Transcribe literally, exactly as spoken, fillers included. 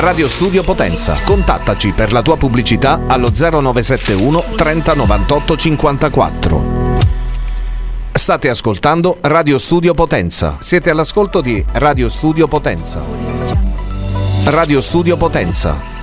Radio Studio Potenza. Contattaci per la tua pubblicità allo zero nove sette uno trenta novantotto cinquantaquattro. State ascoltando Radio Studio Potenza. Siete all'ascolto di Radio Studio Potenza. Radio Studio Potenza.